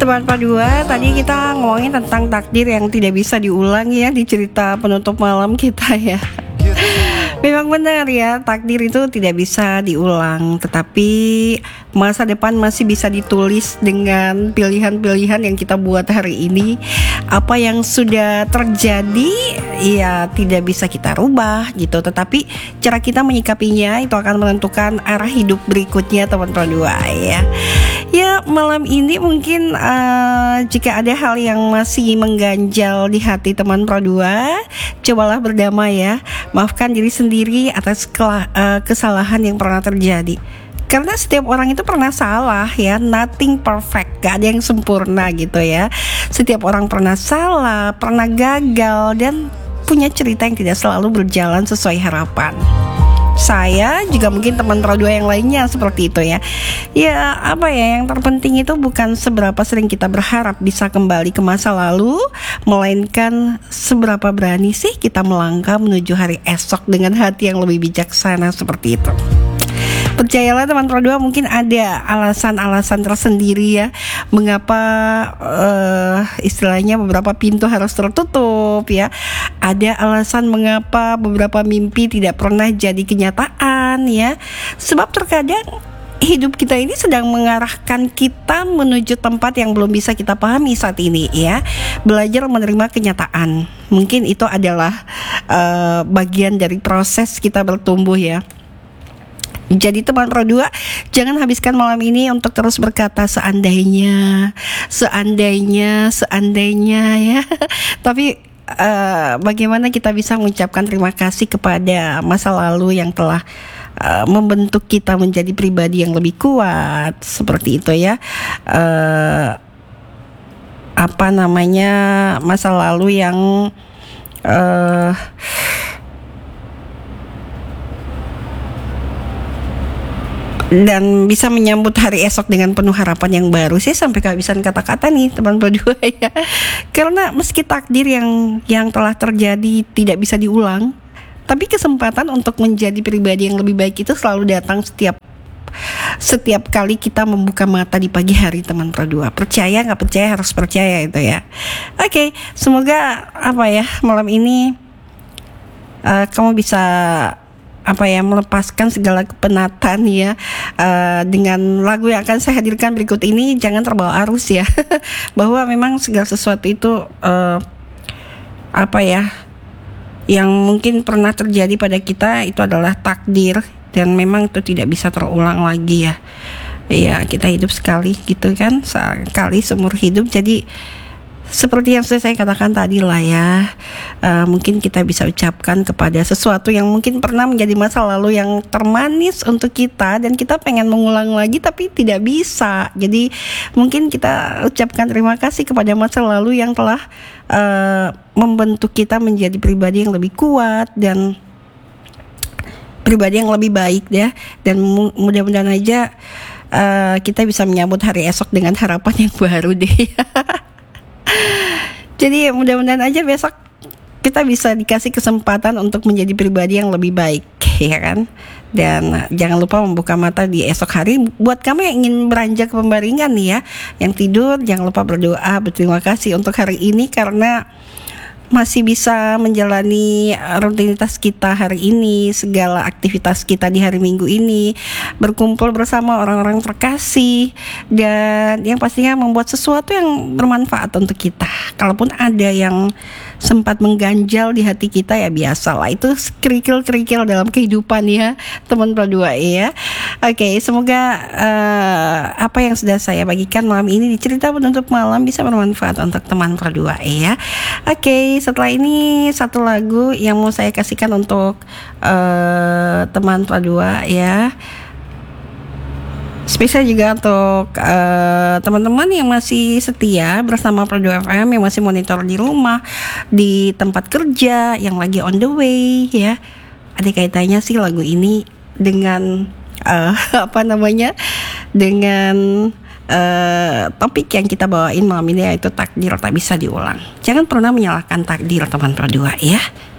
Teman Padua, tadi kita ngomongin tentang takdir yang tidak bisa diulang ya di cerita penutup malam kita ya. Memang benar ya, takdir itu tidak bisa diulang, tetapi masa depan masih bisa ditulis dengan pilihan-pilihan yang kita buat hari ini. Apa yang sudah terjadi ya tidak bisa kita rubah gitu, tetapi cara kita menyikapinya itu akan menentukan arah hidup berikutnya teman Padua ya. Ya malam ini mungkin jika ada hal yang masih mengganjal di hati teman Pro2, cobalah berdamai ya. Maafkan diri sendiri atas kesalahan yang pernah terjadi. Karena setiap orang itu pernah salah ya, nothing perfect, gak ada yang sempurna gitu ya. Setiap orang pernah salah, pernah gagal, dan punya cerita yang tidak selalu berjalan sesuai harapan. Saya juga mungkin teman Pro2 yang lainnya seperti itu ya. Ya apa ya, yang terpenting itu bukan seberapa sering kita berharap bisa kembali ke masa lalu, melainkan seberapa berani sih kita melangkah menuju hari esok dengan hati yang lebih bijaksana seperti itu. Percayalah teman Pro2, mungkin ada alasan-alasan tersendiri ya mengapa istilahnya beberapa pintu harus tertutup ya. Ada alasan mengapa beberapa mimpi tidak pernah jadi kenyataan ya. Sebab terkadang hidup kita ini sedang mengarahkan kita menuju tempat yang belum bisa kita pahami saat ini ya. Belajar menerima kenyataan, mungkin itu adalah bagian dari proses kita bertumbuh ya. Jadi teman Pro2, jangan habiskan malam ini untuk terus berkata seandainya ya. Tapi bagaimana kita bisa mengucapkan terima kasih kepada masa lalu yang telah membentuk kita menjadi pribadi yang lebih kuat seperti itu ya. Masa lalu yang dan bisa menyambut hari esok dengan penuh harapan yang baru. Saya sampai kehabisan kata-kata nih teman Pro2 ya. Karena meski takdir yang telah terjadi tidak bisa diulang, tapi kesempatan untuk menjadi pribadi yang lebih baik itu selalu datang setiap kali kita membuka mata di pagi hari teman Pro2. Percaya nggak percaya, harus percaya itu ya. Oke, semoga malam ini kamu bisa melepaskan segala kepenatan ya dengan lagu yang akan saya hadirkan berikut ini. Jangan terbawa arus ya. Bahwa memang segala sesuatu itu yang mungkin pernah terjadi pada kita itu adalah takdir, dan memang itu tidak bisa terulang lagi ya. Ya kita hidup sekali gitu kan, sekali seumur hidup. Jadi seperti yang sudah saya katakan tadi lah ya, mungkin kita bisa ucapkan kepada sesuatu yang mungkin pernah menjadi masa lalu yang termanis untuk kita, dan kita pengen mengulang lagi tapi tidak bisa. Jadi mungkin kita ucapkan terima kasih kepada masa lalu yang telah membentuk kita menjadi pribadi yang lebih kuat dan pribadi yang lebih baik ya. Dan mudah-mudahan aja kita bisa menyambut hari esok dengan harapan yang baru deh. Jadi mudah-mudahan aja besok kita bisa dikasih kesempatan untuk menjadi pribadi yang lebih baik ya kan. Dan jangan lupa membuka mata di esok hari. Buat kamu yang ingin beranjak ke pembaringan nih ya, yang tidur, jangan lupa berdoa, berterima kasih untuk hari ini karena masih bisa menjalani rutinitas kita hari ini, segala aktivitas kita di hari Minggu ini, berkumpul bersama orang-orang terkasih, dan yang pastinya membuat sesuatu yang bermanfaat untuk kita. Kalaupun ada yang sempat mengganjal di hati kita ya biasalah, itu kerikil-kerikil dalam kehidupan ya teman Pro2 ya. Oke, semoga apa yang sudah saya bagikan malam ini di cerita penutup malam bisa bermanfaat untuk teman Pro2 ya. Oke, setelah ini satu lagu yang mau saya kasihkan untuk teman Pro2 ya. Spesial juga untuk teman-teman yang masih setia bersama Pro2 FM, yang masih monitor di rumah, di tempat kerja, yang lagi on the way ya. Ada kaitannya sih lagu ini dengan dengan topik yang kita bawain malam ini, yaitu takdir tak bisa diulang. Jangan pernah menyalahkan takdir teman Pro2 ya.